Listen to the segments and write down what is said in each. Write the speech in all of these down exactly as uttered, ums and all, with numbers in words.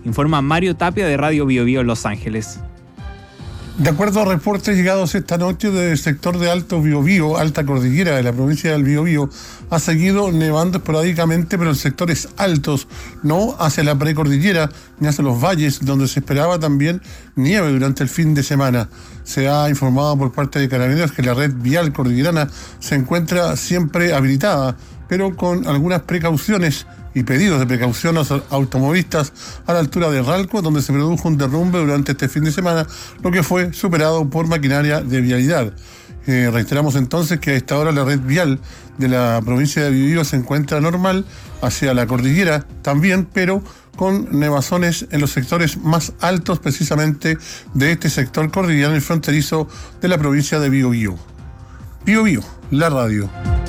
informa Mario Tapia de Radio Bio Bio en Los Ángeles. De acuerdo a reportes llegados esta noche del sector de Alto Biobío, Alta Cordillera de la provincia del Biobío, ha seguido nevando esporádicamente, pero en sectores altos, no hacia la precordillera ni hacia los valles, donde se esperaba también nieve durante el fin de semana. Se ha informado por parte de Carabineros que la red vial cordillerana se encuentra siempre habilitada, pero con algunas precauciones y pedidos de precaución a los automovilistas a la altura de Ralco, donde se produjo un derrumbe durante este fin de semana, lo que fue superado por maquinaria de vialidad. Eh, reiteramos entonces que a esta hora la red vial de la provincia de Biobío se encuentra normal hacia la cordillera también, pero con nevazones en los sectores más altos precisamente de este sector cordillerano y fronterizo de la provincia de Biobío. Biobío, la radio.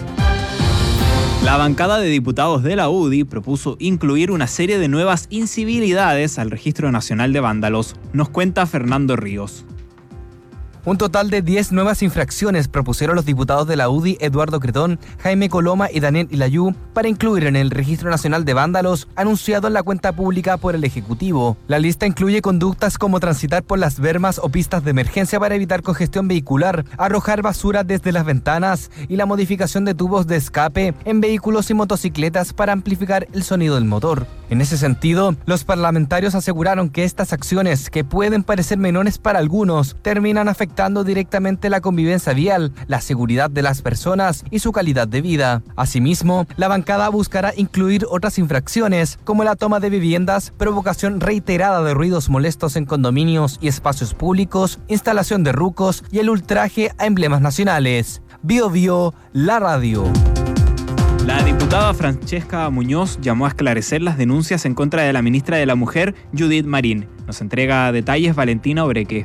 La bancada de diputados de la U D I propuso incluir una serie de nuevas incivilidades al Registro Nacional de Vándalos. Nos cuenta Fernando Ríos. Un total de diez nuevas infracciones propusieron los diputados de la U D I Eduardo Cretón, Jaime Coloma y Daniel Ilayú para incluir en el Registro Nacional de Vándalos anunciado en la cuenta pública por el Ejecutivo. La lista incluye conductas como transitar por las bermas o pistas de emergencia para evitar congestión vehicular, arrojar basura desde las ventanas y la modificación de tubos de escape en vehículos y motocicletas para amplificar el sonido del motor. En ese sentido, los parlamentarios aseguraron que estas acciones, que pueden parecer menores para algunos, terminan afectando afectando directamente la convivencia vial, la seguridad de las personas y su calidad de vida. Asimismo, la bancada buscará incluir otras infracciones, como la toma de viviendas, provocación reiterada de ruidos molestos en condominios y espacios públicos, instalación de rucos y el ultraje a emblemas nacionales. Bio Bio, la radio. La diputada Francesca Muñoz llamó a esclarecer las denuncias en contra de la ministra de la Mujer, Judith Marín. Nos entrega detalles Valentina Obreque.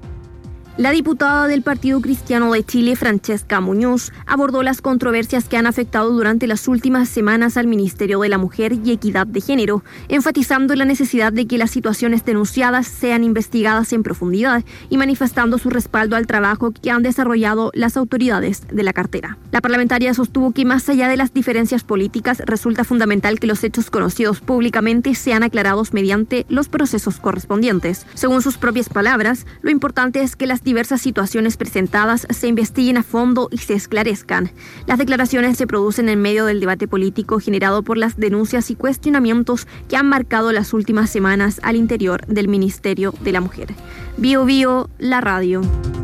La diputada del Partido Cristiano de Chile, Francesca Muñoz, abordó las controversias que han afectado durante las últimas semanas al Ministerio de la Mujer y Equidad de Género, enfatizando la necesidad de que las situaciones denunciadas sean investigadas en profundidad y manifestando su respaldo al trabajo que han desarrollado las autoridades de la cartera. La parlamentaria sostuvo que más allá de las diferencias políticas, resulta fundamental que los hechos conocidos públicamente sean aclarados mediante los procesos correspondientes. Según sus propias palabras, lo importante es que las diversas situaciones presentadas se investiguen a fondo y se esclarezcan. Las declaraciones se producen en medio del debate político generado por las denuncias y cuestionamientos que han marcado las últimas semanas al interior del Ministerio de la Mujer. Bio Bio, la radio.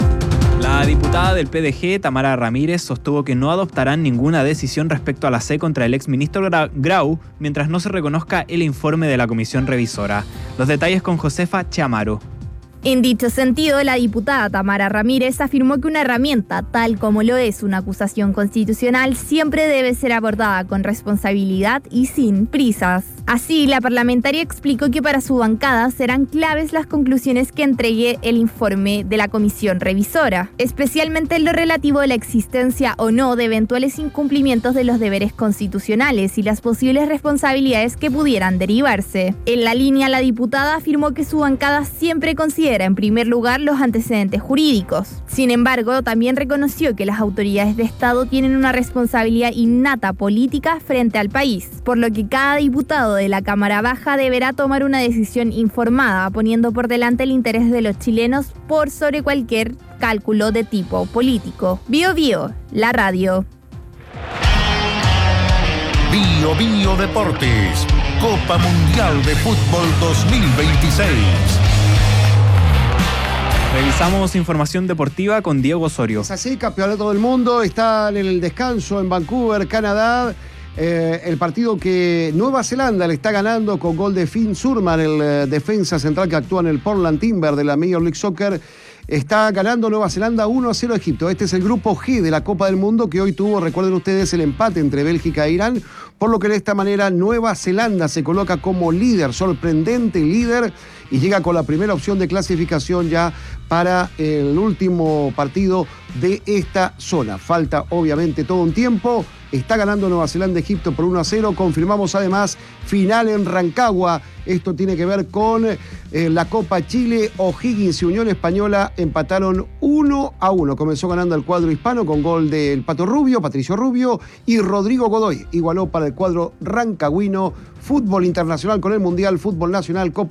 La diputada del P D G, Tamara Ramírez, sostuvo que no adoptarán ninguna decisión respecto a la C contra el exministro Grau mientras no se reconozca el informe de la comisión revisora. Los detalles con Josefa Chamaro. En dicho sentido, la diputada Tamara Ramírez afirmó que una herramienta, tal como lo es una acusación constitucional, siempre debe ser abordada con responsabilidad y sin prisas. Así, la parlamentaria explicó que para su bancada serán claves las conclusiones que entregue el informe de la comisión revisora, especialmente en lo relativo a la existencia o no de eventuales incumplimientos de los deberes constitucionales y las posibles responsabilidades que pudieran derivarse. En la línea, la diputada afirmó que su bancada siempre considera en primer lugar los antecedentes jurídicos. Sin embargo, también reconoció que las autoridades de Estado tienen una responsabilidad innata política frente al país, por lo que cada diputado de la Cámara Baja deberá tomar una decisión informada, poniendo por delante el interés de los chilenos por sobre cualquier cálculo de tipo político. Bio Bio, la radio. Bio Bio Deportes, Copa Mundial de Fútbol dos mil veintiséis. Revisamos información deportiva con Diego Osorio. Es así, campeonato del mundo, están en el descanso en Vancouver, Canadá. Eh, el partido que Nueva Zelanda le está ganando con gol de Finn Surman, el eh, defensa central que actúa en el Portland Timber de la Major League Soccer. Está ganando Nueva Zelanda uno a cero a Egipto. Este es el grupo G de la Copa del Mundo que hoy tuvo, recuerden ustedes, el empate entre Bélgica e Irán, por lo que de esta manera Nueva Zelanda se coloca como líder, sorprendente líder, y llega con la primera opción de clasificación ya para el último partido de esta zona. Falta obviamente todo un tiempo. Está ganando Nueva Zelanda Egipto por uno a cero. Confirmamos además final en Rancagua. Esto tiene que ver con eh, la Copa Chile. O'Higgins y Unión Española empataron uno a uno. Comenzó ganando el cuadro hispano con gol del Pato Rubio, Patricio Rubio, y Rodrigo Godoy igualó para el cuadro rancagüino. Fútbol internacional con el Mundial, fútbol nacional, Copa